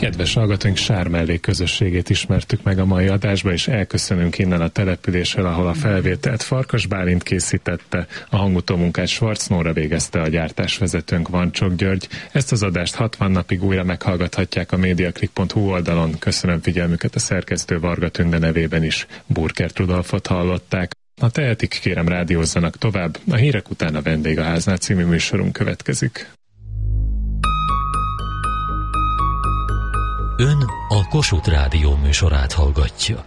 Kedves hallgatóink, Sármellé közösségét ismertük meg a mai adásba, és elköszönünk innen a településről, ahol a felvételt Farkas Bálint készítette, a hangutómunkát Schwarz Nóra végezte, a gyártásvezetőnk Vancsok György. Ezt az adást 60 napig újra meghallgathatják a mediaclick.hu oldalon. Köszönöm figyelmüket, a szerkesztő Varga Tünde nevében is Burkert Rudolfot hallották. Ha tehetik, kérem, rádiózzanak tovább. A hírek után a Vendégháznál című műsorunk következik. Ön a Kossuth Rádió műsorát hallgatja.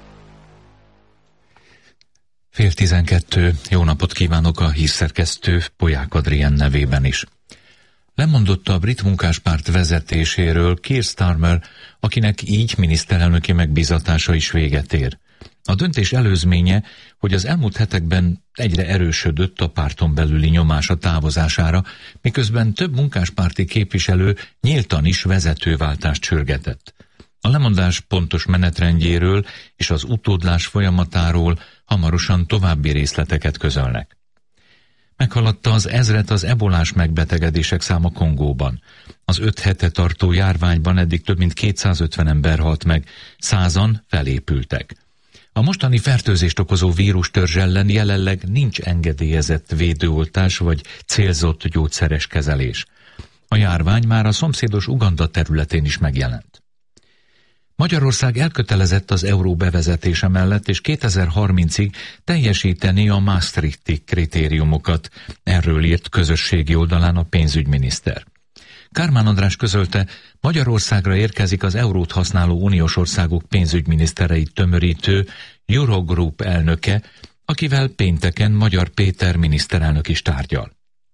10:12. Jó napot kívánok a hírszerkesztő Polyák Adrien nevében is. Lemondott a brit munkáspárt vezetéséről Keir Starmer, akinek így miniszterelnöki megbízatása is véget ér. A döntés előzménye, hogy az elmúlt hetekben egyre erősödött a párton belüli nyomás a távozására, miközben több munkáspárti képviselő nyíltan is vezetőváltást sürgetett. A lemondás pontos menetrendjéről és az utódlás folyamatáról hamarosan további részleteket közölnek. Meghaladta az 1000-et az ebolás megbetegedések száma Kongóban. Az 5 hete tartó járványban eddig több mint 250 ember halt meg, 100-an felépültek. A mostani fertőzést okozó vírustörzs ellen jelenleg nincs engedélyezett védőoltás vagy célzott gyógyszeres kezelés. A járvány már a szomszédos Uganda területén is megjelent. Magyarország elkötelezett az euró bevezetése mellett, és 2030-ig teljesíteni a Maastrichti kritériumokat. Erről írt közösségi oldalán a pénzügyminiszter. Kármán András közölte, Magyarországra érkezik az eurót használó uniós országok pénzügyminisztereit tömörítő Eurogroup elnöke, akivel pénteken Magyar Péter miniszterelnök is tárgyal.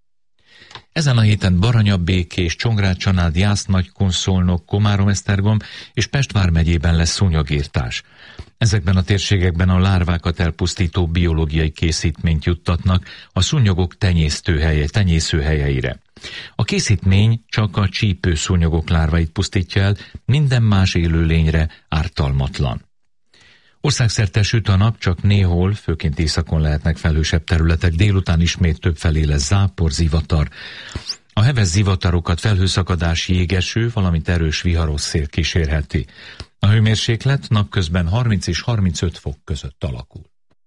Ezen a héten Baranya, Békés, Csongrád-Csanád, Jász-Nagykun, Szolnok, Komárom-Esztergom és Pest vármegyében lesz szúnyogírtás. Ezekben a térségekben a lárvákat elpusztító biológiai készítményt juttatnak a szúnyogok tenyészőhelyeire. A készítmény csak a csípőszúnyogok lárváit pusztítja el, minden más élőlényre ártalmatlan. Országszerte süt a nap, csak néhol, főként északon lehetnek felhősebb területek, délután ismét többfelé lesz zápor, zivatar. A heves zivatarokat felhőszakadás, jégeső, valamint erős viharos szél kísérheti. A hőmérséklet napközben 30 és 35 fok között alakul.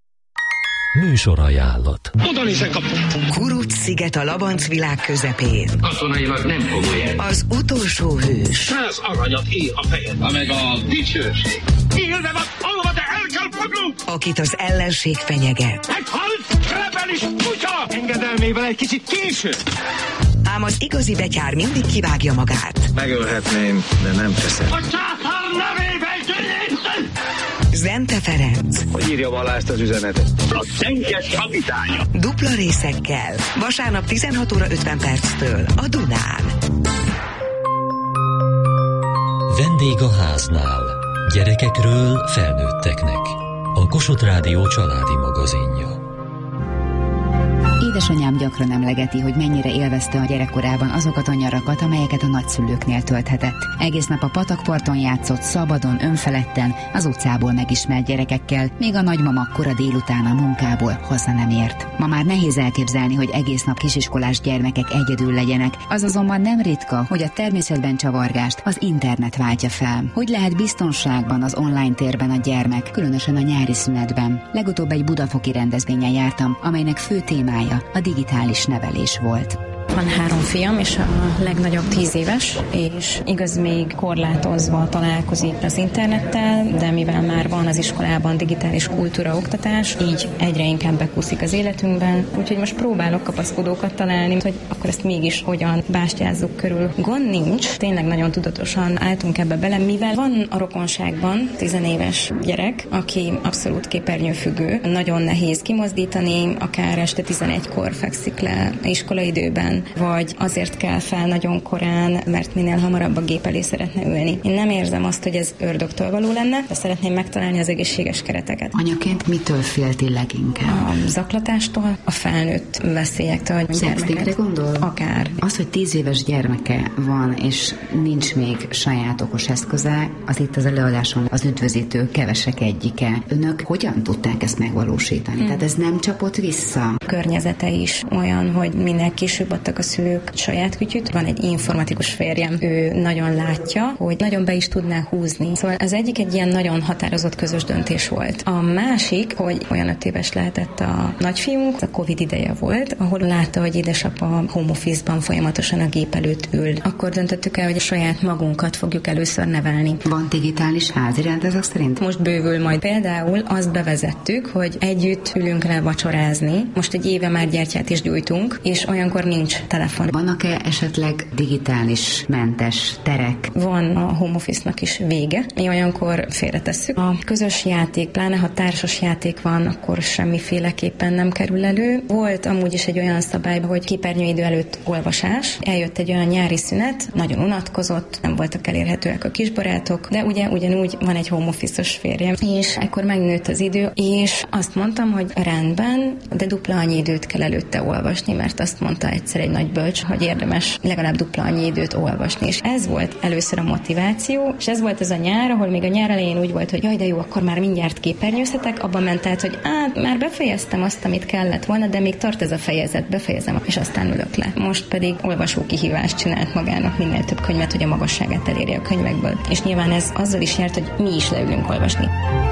Műsorajánlat. Oda nézek a... Kuruc-sziget a Labanc világ közepén. Katonailag nem komoly el. Az utolsó hős. 100 aranyat ér a fejed. Ha meg a dicsőség. Élve van, alva, de el kell fognunk! Akit az ellenség fenyeget. Egy halsz, rebelis kutya! Engedelmével egy kicsit késő. Ám az igazi betyár mindig kivágja magát. Megölhetném, de nem teszem. A császár nevében győjjön! Zente Ferenc. Hogy írja Balást az üzenetet? A szennyes kapitánya. Dupla részekkel. Vasárnap 16 óra 50 perctől a Dunán. Vendég a háznál. Gyerekekről felnőtteknek. A Kossuth Rádió családi magazinja. Édesanyám gyakran emlegeti, hogy mennyire élvezte a gyerekkorában azokat a nyarakat, amelyeket a nagyszülőknél tölthetett. Egész nap a patakparton játszott, szabadon, önfeledten, az utcából megismert gyerekekkel, még a nagymama kora délután a munkából haza nem ért. Ma már nehéz elképzelni, hogy egész nap kisiskolás gyermekek egyedül legyenek, az azonban nem ritka, hogy a természetben csavargást az internet váltja fel. Hogy lehet biztonságban az online térben a gyermek, különösen a nyári szünetben? Legutóbb egy budafoki rendezvényen jártam, amelynek fő témája a digitális nevelés volt. Van 3 fiam, és a legnagyobb 10 éves, és igaz, még korlátozva találkozik az internettel, de mivel már van az iskolában digitális kultúra oktatás, így egyre inkább bekúszik az életünkben. Úgyhogy most próbálok kapaszkodókat találni, hogy akkor ezt mégis hogyan bástyázzuk körül. Gond nincs, tényleg nagyon tudatosan álltunk ebbe bele, mivel van a rokonságban 10 éves gyerek, aki abszolút képernyőfüggő. Nagyon nehéz kimozdítani, akár este 11-kor fekszik le iskolaidőben, vagy azért kell fel nagyon korán, mert minél hamarabb a gép elé szeretne ülni. Én nem érzem azt, hogy ez ördögtől való lenne, de szeretném megtalálni az egészséges kereteket. Anyaként mitől félti leginkább? A zaklatástól, a felnőtt veszélyektől. Szextingre gondol? Akár. Az, hogy 10 éves gyermeke van, és nincs még saját okos eszköze, az itt az előadáson az üdvözítő kevesek egyike. Önök hogyan tudták ezt megvalósítani? Tehát ez nem csapott vissza? A környezete is olyan, hogy minél később a vásároltak a szülők saját kütyüt. Van egy informatikus férjem, ő nagyon látja, hogy nagyon be is tudná húzni. Szóval az egyik egy ilyen nagyon határozott közös döntés volt. A másik, hogy olyan 5 éves lehetett a nagyfiunk, a Covid ideje volt, ahol látta, hogy édesapa home office-ban folyamatosan a gép előtt ül. Akkor döntöttük el, hogy a saját magunkat fogjuk először nevelni. Van digitális házirend ezek szerint? Most bővül majd. Például azt bevezettük, hogy együtt ülünk le vacsorázni. Most egy éve már gyertyát is gyújtunk, és olyankor nincs telefon. Vannak-e esetleg digitális mentes terek? Van a home office-nak is vége. Mi olyankor félretesszük. A közös játék, pláne ha társas játék van, akkor semmiféleképpen nem kerül elő. Volt amúgy is egy olyan szabály, hogy képernyőidő előtt olvasás. Eljött egy olyan nyári szünet, nagyon unatkozott, nem voltak elérhetőek a kisbarátok, de ugye ugyanúgy van egy home office-os férjem, és ekkor megnőtt az idő, és azt mondtam, hogy rendben, de dupla annyi időt kell előtte olvasni, mert azt mondta egyszer egy nagy bölcs, hogy érdemes legalább dupla annyi időt olvasni, és ez volt először a motiváció, és ez volt az a nyár, ahol még a nyár elején úgy volt, hogy jaj, de jó, akkor már mindjárt képernyőzhetek, abban ment át, hogy már befejeztem azt, amit kellett volna, de még tart ez a fejezet, befejezem, és aztán ülök le. Most pedig olvasókihívást csinált magának, minél több könyvet, hogy a magasságát elérje a könyvekből. És nyilván ez azzal is járt, hogy mi is leülünk olvasni.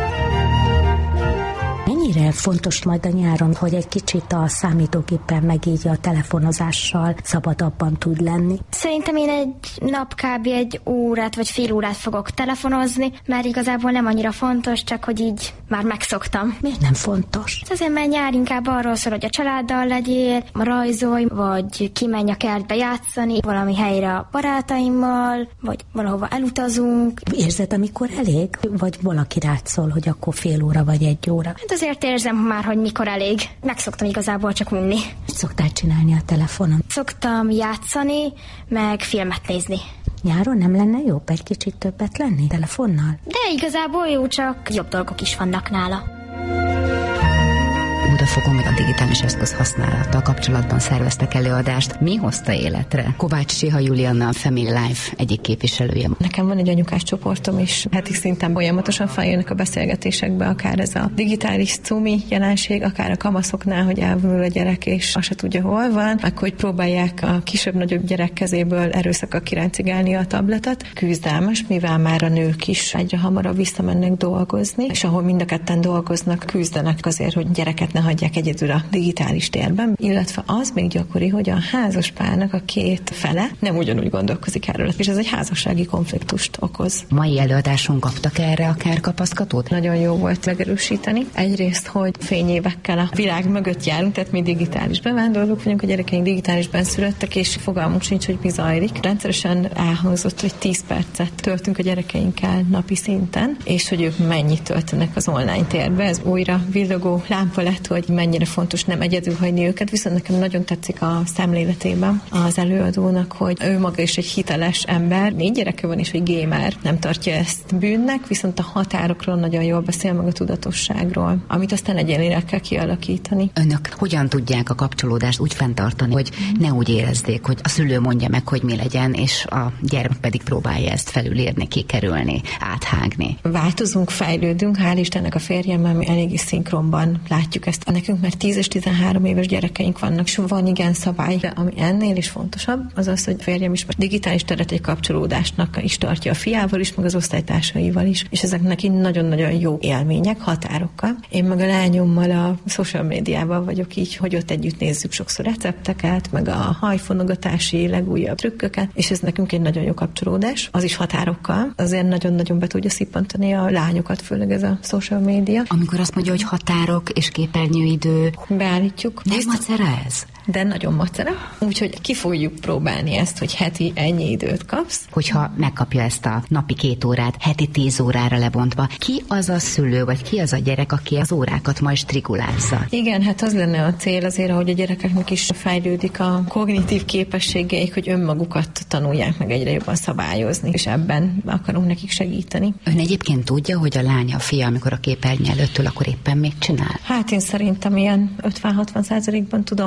Mennyire fontos majd a nyáron, hogy egy kicsit a számítógépen, meg így a telefonozással szabadabban tud lenni? Szerintem én egy nap kb. Egy órát vagy fél órát fogok telefonozni, mert igazából nem annyira fontos, csak hogy így már megszoktam. Miért nem fontos? Azért mert nyár inkább arról szól, hogy a családdal legyél, rajzolj, vagy kimenj a kertbe játszani, valami helyre a barátaimmal, vagy valahova elutazunk. Érzed, amikor elég? Vagy valaki rád szól, hogy akkor fél óra vagy egy óra? Hát azért érzem már, hogy mikor elég. Megszoktam igazából csak unni. Mit szoktál csinálni a telefonon? Szoktam játszani, meg filmet nézni. Nyáron nem lenne jobb egy kicsit többet lenni telefonnal? De igazából jó, csak jobb dolgok is vannak nála. Budafokon meg a digitális eszköz használattal kapcsolatban szerveztek előadást. Mi hozta életre? Kovács Csiha Julianna, a Family Life egyik képviselője. Nekem van egy anyukás csoportom is. Heti szinten folyamatosan feljönnek a beszélgetésekbe, akár ez a digitális cumi jelenség, akár a kamaszoknál, hogy elvonul a gyerek, és azt se tudja, hol van, akkor hogy próbálják a kisebb-nagyobb gyerek kezéből erőszakkal kiráncigálni a tabletet. Küzdelmes, mivel már a nők is egyre hamarabb visszamennek dolgozni, és ahol mind a ketten dolgoznak, küzdenek azért, hogy gyereket ne hagyják egyedül a digitális térben, illetve az még gyakori, hogy a házaspárnak a két fele nem ugyanúgy gondolkozik erről, és ez egy házassági konfliktust okoz. Mai előadáson kaptak erre akár kapaszkodót? Nagyon jó volt megerősíteni. Egyrészt, hogy fényévekkel a világ mögött járunk, tehát mi digitális bevándorlók vagyunk, a gyerekeink digitálisban születtek, és fogalmunk sincs, hogy mi zajlik. Rendszeresen elhangzott, hogy 10 percet töltünk a gyerekeinkkel napi szinten, és hogy ők mennyit töltenek az online térbe. Ez újra villogó lámpa lett, hogy mennyire fontos nem egyedül hagyni őket, viszont nekem nagyon tetszik a szemléletében az előadónak, hogy ő maga is egy hiteles ember, 4 gyereke van és egy gamer, nem tartja ezt bűnnek, viszont a határokról nagyon jól beszél, meg a tudatosságról, amit aztán egyénileg kell kialakítani. Önök hogyan tudják a kapcsolódást úgy fenntartani, hogy ne úgy érezzék, hogy a szülő mondja meg, hogy mi legyen, és a gyermek pedig próbálja ezt felülírni, kikerülni, áthágni? Változunk, fejlődünk, hál' Istennek a férjemmel mi eléggé szinkronban látjuk ezt. Nekünk már 10 és 13 éves gyerekeink vannak, és van igen szabály, de ami ennél is fontosabb, az az, hogy férjem is digitális teret egy kapcsolódásnak is tartja a fiával is, meg az osztálytársaival is, és ezek neki nagyon-nagyon jó élmények, határokkal. Én meg a lányommal a social médiával vagyok így, hogy ott együtt nézzük sokszor recepteket, meg a hajfonogatási legújabb trükköket, és ez nekünk egy nagyon jó kapcsolódás, az is határokkal. Azért nagyon-nagyon be tudja szippantani a lányokat, főleg ez a social média. Amikor azt mondja, hogy határok és képernyőidő, beállítjuk. Nem macera ez? De nagyon macera. Úgyhogy ki fogjuk próbálni ezt, hogy heti ennyi időt kapsz. Hogyha megkapja ezt a napi 2 órát, heti 10 órára lebontva, ki az a szülő, vagy ki az a gyerek, aki az órákat majd strigulázza? Igen, hát az lenne a cél azért, hogy a gyerekeknek is fejlődik a kognitív képességeik, hogy önmagukat tanulják meg egyre jobban szabályozni, és ebben akarunk nekik segíteni. Ön egyébként tudja, hogy a lánya, a fia, amikor a képernyő előtt ül, akkor éppen mit csinál? Hát én szerintem ilyen 50-60%-ban tudom, viszont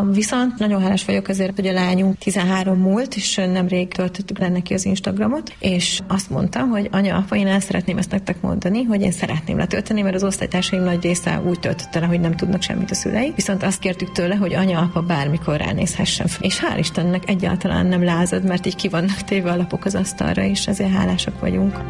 van. Nagyon hálás vagyok azért, hogy a lányunk 13 múlt, és nemrég töltöttük le neki az Instagramot, és azt mondtam, hogy anya, apa, én el szeretném ezt nektek mondani, hogy én szeretném letölteni, mert az osztálytársaim nagy része úgy töltötte le, hogy nem tudnak semmit a szülei. Viszont azt kértük tőle, hogy anya, apa bármikor ránézhessen. És hál' Istennek egyáltalán nem lázad, mert így ki vannak téve a lapok az asztalra, és ezért hálásak vagyunk.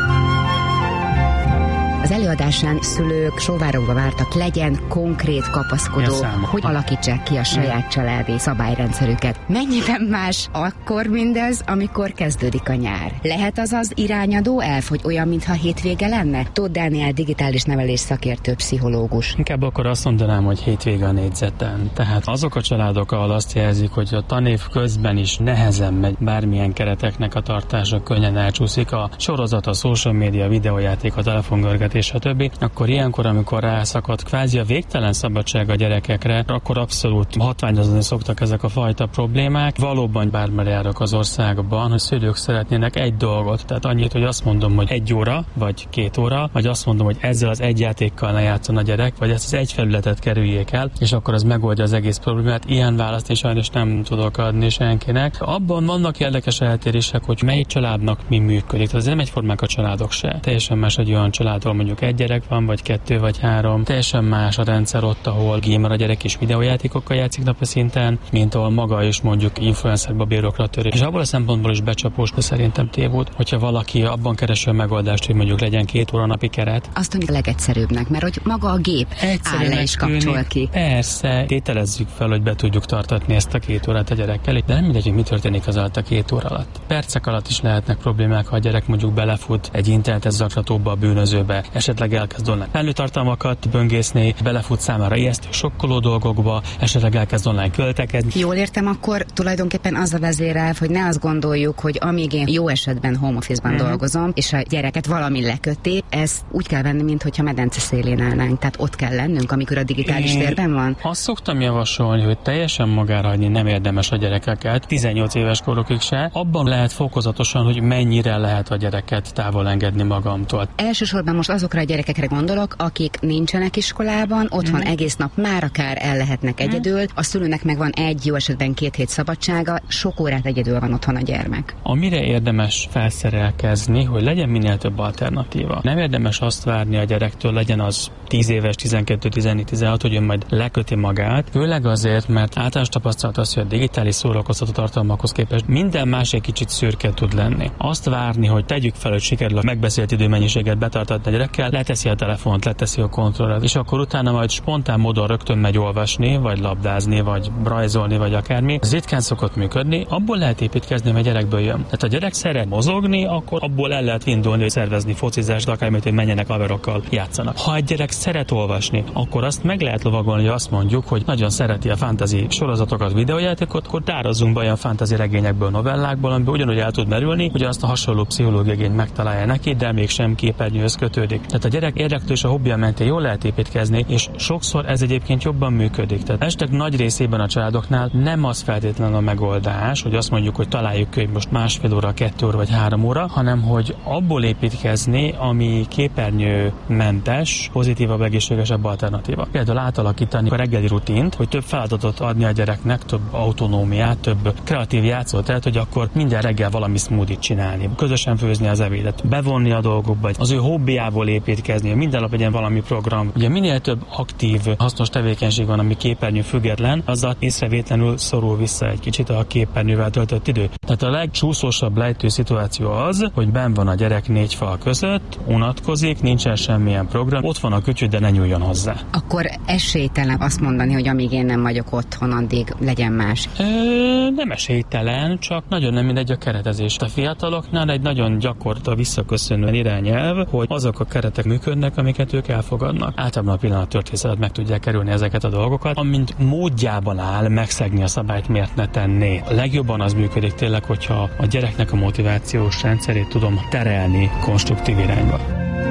Az előadásán szülők sóvárogva vártak, legyen konkrét kapaszkodó, hogy alakítsák ki a saját családi szabályrendszerüket. Mennyiben más akkor mindez, amikor kezdődik a nyár? Lehet az irányadó elv, hogy olyan, mintha hétvége lenne? Tóth Dániel, digitális nevelés szakértő, pszichológus. Inkább akkor azt mondanám, hogy hétvége a négyzeten. Tehát azok a családok, ahol azt jelzik, hogy a tanév közben is nehezen megy bármilyen kereteknek a tartása, könnyen elcsúszik a sorozat, a social media, videójáték, a telefongörgetés, stb. Akkor ilyenkor, amikor rászakad kvázi a végtelen szabadság a gyerekekre, akkor abszolút hatványozni szoktak ezek a fajta problémák. Valóban bármere járok az országban, hogy szülők szeretnének egy dolgot, tehát annyit, hogy azt mondom, hogy 1 óra, vagy 2 óra, vagy azt mondom, hogy ezzel az egy játékkal ne játszon a gyerek, vagy ezt az egy felületet kerüljék el, és akkor az megoldja az egész problémát. Ilyen választ is sajnos nem tudok adni senkinek. Abban vannak érdekes eltérések, hogy melyik családnak mi működik. Tehát ez nem egyformák a családok se. Teljesen más egy olyan családról, mondjuk 1 gyerek van, vagy 2 vagy 3. Teljesen más a rendszer ott, ahol gamer a gyerek és videójátékokkal játszik napi szinten, mint ahol maga is mondjuk influencerba bérokra törő. És abból a szempontból is becsapós, de szerintem tévút, hogyha valaki abban keresi a megoldást, hogy mondjuk legyen 2 óra napi keret. Azt tűnik a legegyszerűbbnek, mert hogy maga a gép áll le és kapcsol ki. Persze, tételezzük fel, hogy be tudjuk tartatni ezt a 2 órát a gyerekkel, de nem mindegy, hogy mi történik az alatt a 2 óra alatt. Percek alatt is lehetnek problémák, ha a gyerek mondjuk belefut egy internetes zaklatóba, a bűnözőbe, esetleg elkezd online felnőttartalmakat böngészni, belefut számára ijesztő, sokkoló dolgokba, esetleg elkezd online költekedni. Jól értem, akkor tulajdonképpen az a vezérelv, hogy ne azt gondoljuk, hogy amíg én jó esetben home office-ban dolgozom, és a gyereket valami leköti, ezt úgy kell venni, mintha medence szélén állnánk. Tehát ott kell lennünk, amikor a digitális térben van. Azt szoktam javasolni, hogy teljesen magára hagyni nem érdemes a gyerekeket, 18 éves korokig se. Abban lehet fokozatosan, hogy mennyire lehet a gyereket távol engedni magamtól. Elsősorban most azokra a gyerekekre gondolok, akik nincsenek iskolában, otthon egész nap már akár el lehetnek egyedül, a szülőnek meg van 1, jó esetben 2 hét szabadsága, sok órát egyedül van otthon a gyermek. Amire érdemes felszerelkezni, hogy legyen minél több alternatíva. Nem érdemes azt várni a gyerektől, legyen az 10 éves, 12, 14, 16, hogy ő majd leköti magát, főleg azért, mert általános tapasztalat az, hogy a digitális szórakoztató tartalmakhoz képest minden más egy kicsit szürke tud lenni. Azt várni, hogy tegyük fel, hogy sikerül a megbeszélt időmennyiséget betartatni a gyerekkel, leteszi a telefont, leteszi a kontrollert, és akkor utána majd spontán módon rögtön megy olvasni, vagy labdázni, vagy rajzolni, vagy akármi. Ez ritkán szokott működni, abból lehet építkezni, mert gyerekből jön. Tehát ha a gyerek szeret mozogni, akkor abból el lehet indulni, hogy szervezni focizást, akármit, hogy menjenek haverokkal játszanak. Ha egy gyerek szeret olvasni, akkor azt meg lehet lovagolni, hogy azt mondjuk, hogy nagyon szereti a fantasy sorozatokat, videójátékot, akkor tározzunk be olyan fantasy regényekből, novellákból, amiben ugyanúgy el tud merülni, hogy azt a hasonló pszichológiai igényt megtalálja neki, de mégsem képernyőhöz kötődik. Tehát a gyerek érdeklő és a hobbija mentén jól lehet építkezni, és sokszor ez egyébként jobban működik. Tehát estek nagy részében a családoknál nem az feltétlenül a megoldás, hogy azt mondjuk, hogy találjuk ki, hogy most 1,5 óra, 2 óra vagy 3 óra, hanem hogy abból építkezni, ami képernyőmentes, pozitívabb, egészségesebb alternatíva. Például átalakítani a reggeli rutint, hogy több feladatot adni a gyereknek, több autonómiát, több kreatív játszóteret, hogy akkor minden reggel valami smoothie-t csinálni, közösen főzni az ebédet, bevonni a dolgokba, az ő hobbiából építkezni, minden nap legyen valami program. Ugye minél több aktív, hasznos tevékenység van, ami képernyő független, azzal észrevétlenül szorul vissza egy kicsit a képernyővel töltött idő. Tehát a legcsúszósabb lejtő szituáció az, hogy benn van a gyerek 4 fal között, unatkozik, nincsen semmilyen program, ott van a kütyű, de ne nyúljon hozzá. Akkor esélytelen azt mondani, hogy amíg én nem vagyok otthon, addig legyen más. Nem esélytelen, csak nagyon nem mindegy a keretezés. A fiataloknál egy nagyon gyakorta visszaköszönő irányelv, hogy azok a keretek működnek, amiket ők elfogadnak. Általában a pillanat történet meg tudják kerülni ezeket a dolgokat, amint módjában áll megszegni a szabályt, miért ne tenné. A legjobban az működik tényleg, hogyha a gyereknek a motivációs rendszerét tudom terelni konstruktív irányba.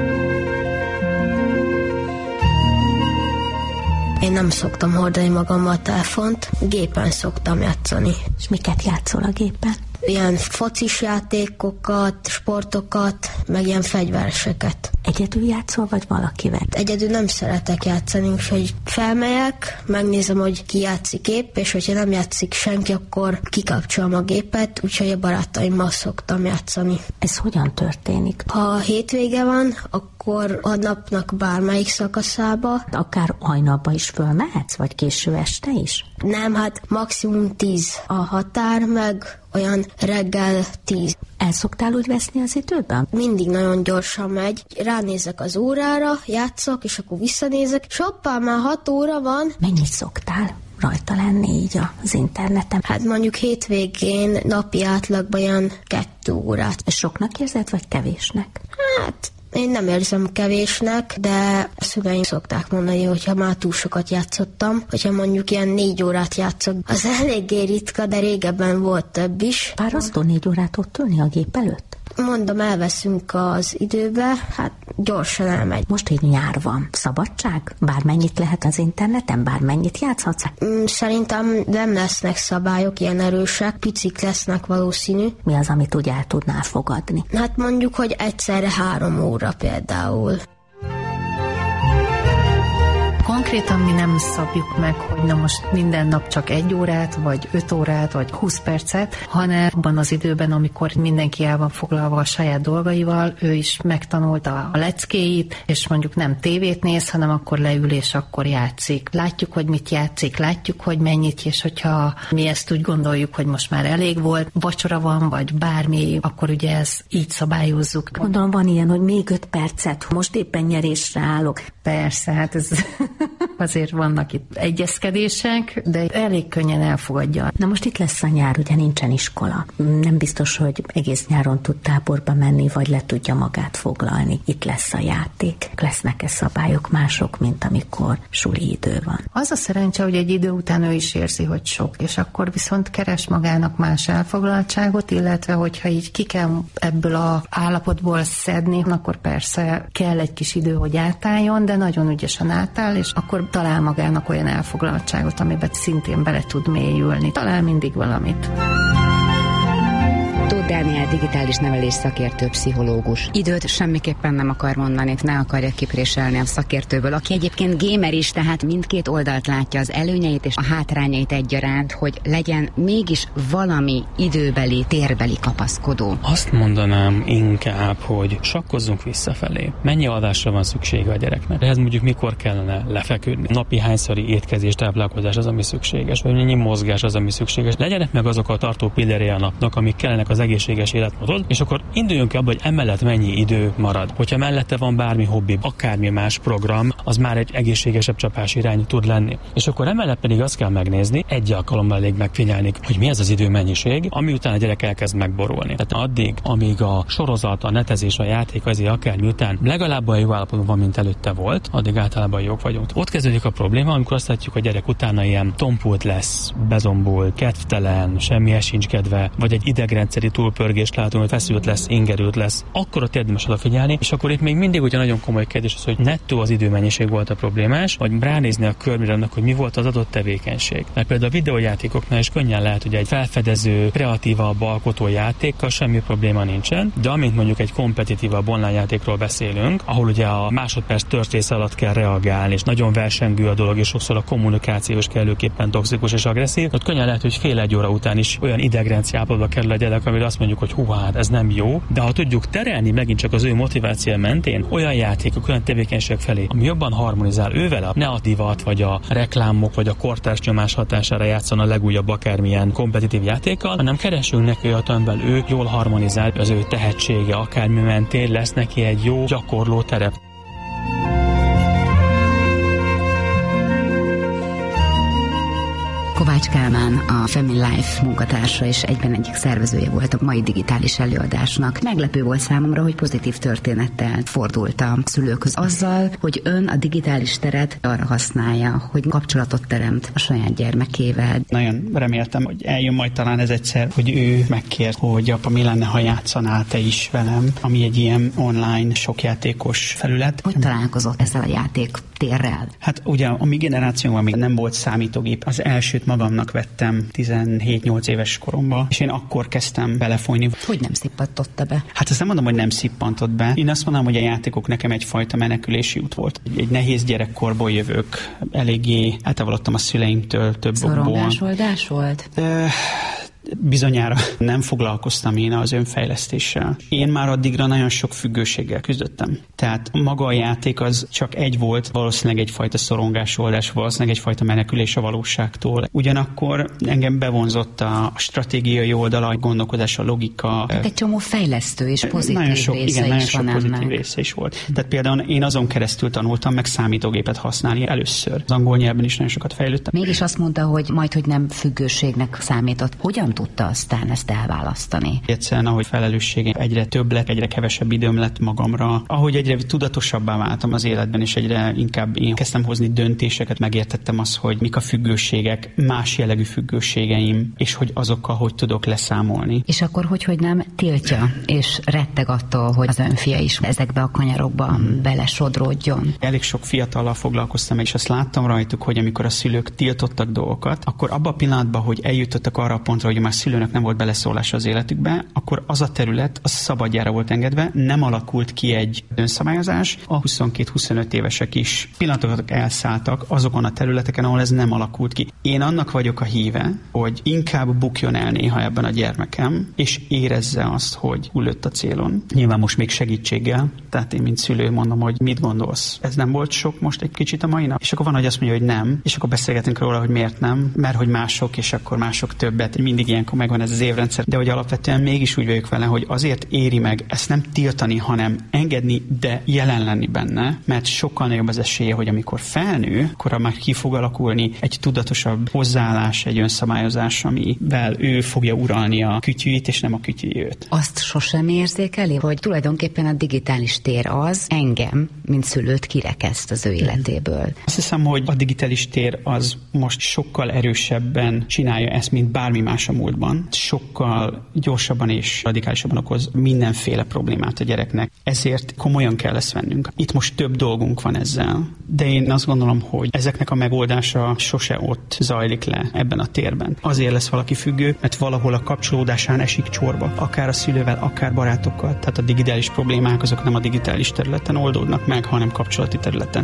Én nem szoktam hordani magammal a telefont, gépen szoktam játszani. És miket játszol a gépen? ilyen focis játékokat, sportokat, meg ilyen fegyvereseket. Egyedül játszol, vagy valakivel? Egyedül nem szeretek játszani, úgyhogy felmegyek, megnézem, hogy ki játszik épp, és hogyha nem játszik senki, akkor kikapcsolom a gépet, úgyhogy a barátaimmal szoktam játszani. Ez hogyan történik? Ha hétvége van, akkor a napnak bármelyik szakaszába. Akár hajnalba is fölmehetsz, vagy késő este is? Nem, hát maximum 10 a határ, meg olyan reggel 10. El szoktál úgy veszni az időben? Mindig nagyon gyorsan megy. Ránézek az órára, játszok, és akkor visszanézek. És hoppá, már 6 óra van. Mennyit szoktál rajta lenni így az interneten? Hát mondjuk hétvégén napi átlagban olyan 2 órát. És soknak érzed, vagy kevésnek? Hát én nem érzem kevésnek, de a szüleim szokták mondani, hogyha már túl sokat játszottam, hogyha mondjuk ilyen 4 órát játszok, az eléggé ritka, de régebben volt több is. Fárasztó 4 órát ott ülni a gép előtt? Mondom, elveszünk az időbe, hát gyorsan elmegy. Most így nyár van. Szabadság? Bármennyit lehet az interneten? Bármennyit játszhatsz? Szerintem nem lesznek szabályok ilyen erősek, picik lesznek valószínű. Mi az, amit úgy el tudnál fogadni? Hát mondjuk, hogy egyszerre 3 óra például. Konkrétan mi nem szabjuk meg, hogy na most minden nap csak 1 órát, vagy 5 órát, vagy 20 percet, hanem abban az időben, amikor mindenki el van foglalva a saját dolgaival, ő is megtanulta a leckéit, és mondjuk nem tévét néz, hanem akkor leül és akkor játszik. Látjuk, hogy mit játszik, látjuk, hogy mennyit, és hogyha mi ezt úgy gondoljuk, hogy most már elég volt, vacsora van, vagy bármi, akkor ugye ezt így szabályozzuk. Gondolom van ilyen, hogy még 5 percet, most éppen nyerésre állok. Persze, hát ez azért vannak itt egyezkedések, de elég könnyen elfogadja. Na most itt lesz a nyár, ugye nincsen iskola. Nem biztos, hogy egész nyáron tud táborba menni, vagy le tudja magát foglalni. Itt lesz a játék. Lesznek-e szabályok mások, mint amikor suli idő van? Az a szerencse, hogy egy idő után ő is érzi, hogy sok, és akkor viszont keres magának más elfoglaltságot, illetve hogyha így ki kell ebből az állapotból szedni, akkor persze kell egy kis idő, hogy átálljon, de nagyon ügyesen átáll, és akkor talál magának olyan elfoglaltságot, amiben szintén bele tud mélyülni. Talál mindig valamit. Tóth Dániel digitális nevelés szakértő pszichológus. Időt semmiképpen nem akar mondani, ne akarja kipréselni a szakértőből, aki egyébként gamer is, tehát mindkét oldalt látja, az előnyeit és a hátrányait egyaránt, hogy legyen mégis valami időbeli, térbeli kapaszkodó. Azt mondanám inkább, hogy sakkozzunk visszafelé. Mennyi alvásra van szüksége a gyereknek? Ehhez mondjuk mikor kellene lefeküdni? Napi hányszori étkezés, táplálkozás az, ami szükséges, vagy mennyi mozgás az, ami szükséges. Legyenek meg azok a tartó pillérjei a napnak, amik kellenek az egészséges életmódod, és akkor induljunk abba, hogy emellett mennyi idő marad. Hogyha mellette van bármi hobbi, akármi más program, az már egy egészségesebb csapás irány tud lenni. És akkor emellett pedig azt kell megnézni, egy alkalommal elég megfigyelni, hogy mi ez az időmennyiség, ami után a gyerek elkezd megborulni. Tehát addig, amíg a sorozat, a netezés, a játék, azért akármi után legalább olyan jó állapotban van, mint előtte volt, addig általában jók vagyunk. Ott kezdődik a probléma, amikor azt látjuk, a gyerek utána ilyen tompult lesz, bezombult, kedvtelen, semmihez sincs kedve, vagy egy idegrendszeri túlpörgést látunk, hogy feszült lesz, ingerült lesz, akkor ott érdemes odafigyelni, és akkor itt még mindig ugye nagyon komoly kérdés az, hogy nettó az időmennyiség volt a problémás, vagy ránézni a körmére annak, hogy mi volt az adott tevékenység. Mert például a videójátékoknál is könnyen lehet, hogy egy felfedező, kreatívabb alkotó játékkal semmi probléma nincsen, de amint mondjuk egy kompetitívabb online játékról beszélünk, ahol ugye a másodperc történése alatt kell reagálni, és nagyon versengő a dolog, és sokszor a kommunikáció is kellőképpen toxikus és agresszív, ott könnyen lehet, hogy fél egy óra után is olyan idegrendszer állapotba kerül a gyerek, amire azt mondjuk, hogy hú, hát ez nem jó, de ha tudjuk terelni megint csak az ő motiváció mentén olyan játékok, olyan tevékenységek felé, ami jobban harmonizál ővel, ne a divat, vagy a reklámok, vagy a kortárs nyomás hatására játszon a legújabb akármilyen kompetitív játékkal, hanem keresünk neki olyat, amiben ő jól harmonizál, az ő tehetsége akármi mentén lesz neki egy jó gyakorló terep. Kovács Kálmán, a Family Life munkatársa és egyben egyik szervezője volt a mai digitális előadásnak. Meglepő volt számomra, hogy pozitív történettel fordult a szülőkhöz azzal, hogy ön a digitális teret arra használja, hogy kapcsolatot teremt a saját gyermekével. Nagyon reméltem, hogy eljön majd talán ez egyszer, hogy ő megkért, hogy apa, mi lenne, ha játszanál te is velem, ami egy ilyen online sokjátékos felület. Hogy találkozott ezzel a játéktérrel? Hát ugye a mi generációban még nem volt számítógép. Az elsőt magam magamnak vettem 17-8 éves koromban, és én akkor kezdtem belefolyni. Hogy nem szippantotta be? Hát azt nem mondom, hogy nem szippantott be. Én azt mondanám, hogy a játékok nekem egyfajta menekülési út volt. Egy nehéz gyerekkorból jövök, eléggé eltávolodtam a szüleimtől több okból. Szorongásoldás volt? Bizonyára nem foglalkoztam én az önfejlesztéssel. Én már addigra nagyon sok függőséggel küzdöttem. Tehát maga a játék az csak egy volt, valószínűleg egyfajta szorongásoldás, valószínűleg egyfajta menekülés a valóságtól. Ugyanakkor engem bevonzott a stratégiai oldala, a gondolkodás, a logika. Tehát egy csomó fejlesztő és pozitív nagyon sok, része igen, is van nagyon sok pozitív ennek. része is volt. Tehát például én azon keresztül tanultam meg számítógépet használni először. Az angol nyelven is nagyon sokat fejlődtem. Mégis azt mondta, hogy majdhogy nem függőségnek számított. Hogyan tudta aztán ezt elválasztani? Egyszerűen, ahogy felelősségem egyre több lett, egyre kevesebb időm lett magamra, ahogy egyre tudatosabbá váltam az életben, és egyre inkább én kezdtem hozni döntéseket, megértettem azt, hogy mik a függőségek, más jellegű függőségeim, és hogy azokkal hogy tudok leszámolni. És akkor hogy nem tiltja, és retteg attól, hogy az önfia is ezekbe a kanyarokba belesodródjon? Elég sok fiatallal foglalkoztam, és azt láttam rajtuk, hogy amikor a szülők tiltottak dolgokat, akkor abban a pillanatban, hogy eljutottak arra a pontra, hogy már szülőnek nem volt beleszólása az életükbe, akkor az a terület az szabadjára volt engedve, nem alakult ki egy önszabályozás. A 22-25 évesek is pillanatokat elszálltak azokon a területeken, ahol ez nem alakult ki. Én annak vagyok a híve, hogy inkább bukjon el néha ebben a gyermekem, és érezze azt, hogy hullott a célon. Nyilván most még segítséggel, tehát én, mint szülő mondom, hogy mit gondolsz? Ez nem volt sok most egy kicsit a mai nap? És akkor van, hogy azt mondja, hogy nem, és akkor beszélgetünk róla, hogy miért nem, mert hogy mások, és akkor mások többet. Mindig ilyenkor megvan ez az évrendszer, de hogy alapvetően mégis úgy vagyok vele, hogy azért éri meg ezt nem tiltani, hanem engedni, de jelen lenni benne, mert sokkal nagyobb az esélye, hogy amikor felnő, akkor már ki fog alakulni egy tudatosabb hozzáállás, egy önszabályozás, amivel ő fogja uralni a kütyűit, és nem a kütyű őt. Azt sosem érzékeli, hogy tulajdonképpen a digitális tér az engem, mint szülőt kirekeszt az ő életéből. Azt hiszem, hogy a digitális tér az most sokkal erősebben csinálja ezt, mint bármi más a múltban. Sokkal gyorsabban és radikálisabban okoz mindenféle problémát a gyereknek. Ezért komolyan kell ezt vennünk. Itt most több dolgunk van ezzel, de én azt gondolom, hogy ezeknek a megoldása sose ott zajlik le ebben a térben. Azért lesz valaki függő, mert valahol a kapcsolódásán esik csorba, akár a szülővel, akár barátokkal. Tehát a digitális problémák azok nem a digitális területen oldódnak meg, hanem kapcsolati területen.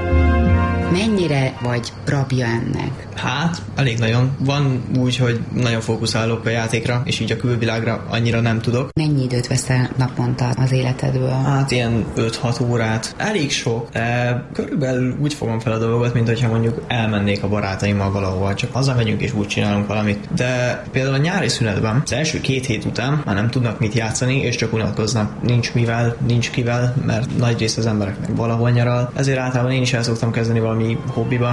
Mennyire vagy rabja ennek? Hát, elég nagyon. Van úgy, hogy nagyon fókuszálok a játékra, és így a külvilágra annyira nem tudok. Mennyi időt veszel naponta az életedből? Hát ilyen 5-6 órát. Elég sok, de körülbelül úgy fogom fel a dolgot, mint hogyha mondjuk elmennék a barátaimmal valahol, csak hazamegyünk és úgy csinálunk valamit. De például a nyári szünetben az első 2 hét után már nem tudnak mit játszani, és csak unatkoznak. Nincs mivel, nincs kivel, mert nagy rész az embereknek valahol nyaral. Ezért általában én is el szoktam kezdeni valami hobbiba.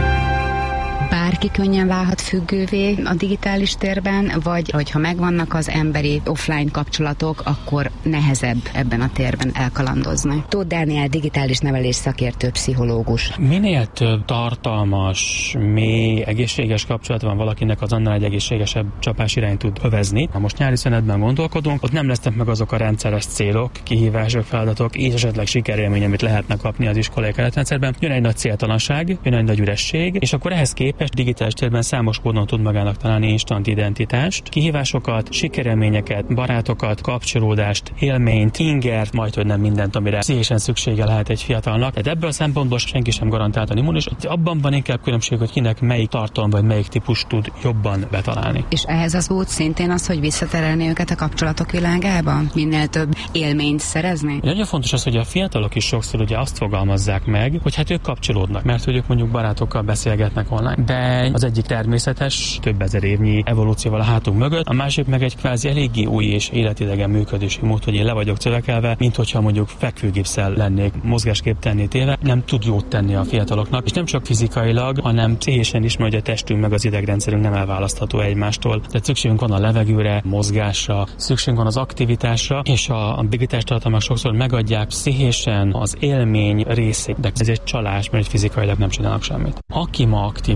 Bárki könnyen válhat függővé a digitális térben, vagy hogyha megvannak az emberi offline kapcsolatok, akkor nehezebb ebben a térben elkalandozni. Tóth Dániel, digitális nevelés szakértő, pszichológus. Minél több tartalmas, mély, egészséges kapcsolat van valakinek, az annál egy egészségesebb csapás irányt tud övezni. Ha most nyári szünetben gondolkodunk, ott nem lesznek meg azok a rendszeres célok, kihívások, feladatok, és esetleg sikerélmény, amit lehetne kapni az iskolai keretrendszerben. Jön egy nagy céltalanság, jön egy nagy üresség, és akkor ehhez képest digitális térben számos módon tud magának találni instant identitást, kihívásokat, sikerélményeket, barátokat, kapcsolódást, élményt, ingert, majdhogy nem mindent, amire pszichésen szüksége lehet egy fiatalnak. Tehát ebből a szempontból senki sem garantáltan immunis. Abban van inkább különbség, hogy kinek melyik tartalom vagy melyik típus tud jobban betalálni. És ehhez az út szintén az, hogy visszaterelni őket a kapcsolatok világába? Minél több élményt szerezni? Nagyon fontos az, hogy a fiatalok is sokszor ugye azt fogalmazzák meg, hogy hát ők kapcsolódnak, mert hogy ők mondjuk barátokkal beszélgetnek online. De az egyik természetes, több ezer évnyi evolúcióval a hátunk mögött, a másik meg egy kvázi eléggé új és életidegen működési mód, hogy én le vagyok szövekelve, mint hogyha mondjuk fekvőgipsszel lennék mozgásképtelenné téve, nem tud jót tenni a fiataloknak, és nem csak fizikailag, hanem pszichésen is, mert a testünk meg az idegrendszerünk nem elválasztható egymástól. Tehát szükségünk van a levegőre, mozgásra, szükségünk van az aktivitásra, és a digitális tartalmak sokszor megadják pszichésen az élmény részét, de ez egy csalás, mert fizikailag nem csinálnak semmit. Aki ma aktív gyakorló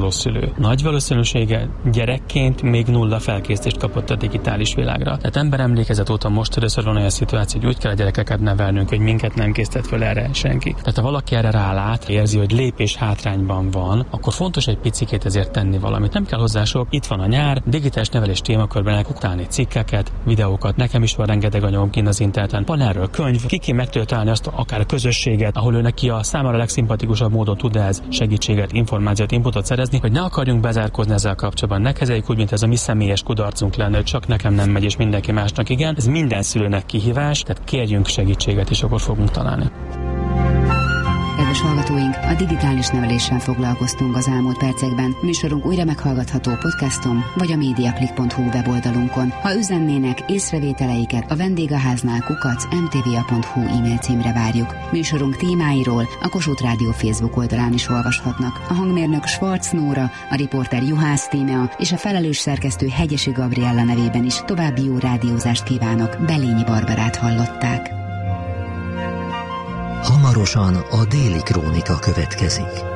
gyakorló szülő. Nagy valószínűsége gyerekként még nulla felkészítést kapott a digitális világra. Tehát emberemlékezet óta most először van olyan szituáció, hogy úgy kell a gyerekeket nevelnünk, hogy minket nem készített fel erre senki. Tehát ha valaki erre rálát, érzi, hogy lépés hátrányban van, akkor fontos egy picikét ezért tenni valamit. Nem kell hozzá sok. Itt van a nyár, digitális nevelés témakörben elkuktálni cikkeket, videókat. Nekem is van rengeteg anyagom kint az interneten. Van erről könyv, ki meg találni azt akár a közösséget, ahol ő neki a számára legszimpatikusabb módon tud ez segítséget, információt, inputot szerezni, hogy ne akarjunk bezárkózni ezzel kapcsolatban. Ne kezeljük úgy, mint ez a mi személyes kudarcunk lenne, hogy csak nekem nem megy és mindenki másnak igen. Ez minden szülőnek kihívás, tehát kérjünk segítséget és akkor fogunk találni. Kedves hallgatóink, a digitális neveléssel foglalkoztunk az elmúlt percekben. Műsorunk újra meghallgatható podcaston, vagy a mediaclick.hu weboldalunkon. Ha üzennének észrevételeiket a vendégháznál @mtva.hu e-mail címre várjuk. Műsorunk témáiról a Kossuth Rádió Facebook oldalán is olvashatnak. A hangmérnök Schwarz Nóra, a riporter Juhász Tímea és a felelős szerkesztő Hegyesi Gabriella nevében is további jó rádiózást kívánok. Belényi Barbarát hallották. Hamarosan a Déli Krónika következik.